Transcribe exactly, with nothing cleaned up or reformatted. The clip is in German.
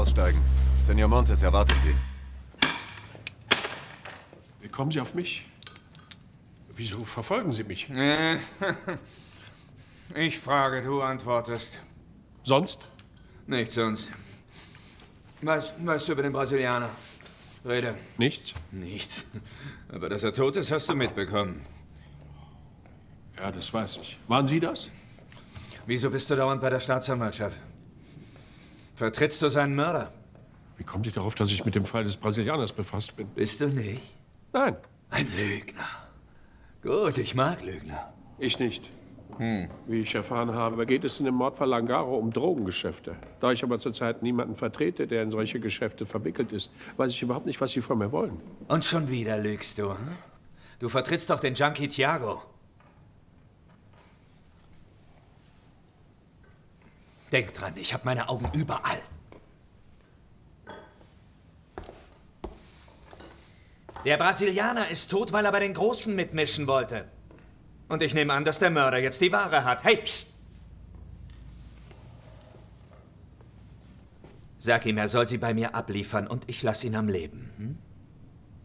Aussteigen. Senor Montes erwartet Sie. Wie kommen Sie auf mich? Wieso verfolgen Sie mich? Ich frage, du antwortest. Sonst? Nichts sonst. Was weißt du über den Brasilianer? Rede. Nichts? Nichts. Aber dass er tot ist, hast du mitbekommen. Ja, das weiß ich. Waren Sie das? Wieso bist du dauernd bei der Staatsanwaltschaft? Vertrittst du seinen Mörder? Wie kommt ihr darauf, dass ich mit dem Fall des Brasilianers befasst bin? Bist du nicht? Nein. Ein Lügner. Gut, ich mag Lügner. Ich nicht. Hm. Wie ich erfahren habe, geht es in dem Mordfall Langaro um Drogengeschäfte. Da ich aber zurzeit niemanden vertrete, der in solche Geschäfte verwickelt ist, weiß ich überhaupt nicht, was Sie von mir wollen. Und schon wieder lügst du, hm? Du vertrittst doch den Junkie Thiago. Denk dran, ich habe meine Augen überall. Der Brasilianer ist tot, weil er bei den Großen mitmischen wollte. Und ich nehme an, dass der Mörder jetzt die Ware hat. Hey, psst! Sag ihm, er soll sie bei mir abliefern und ich lasse ihn am Leben. Hm?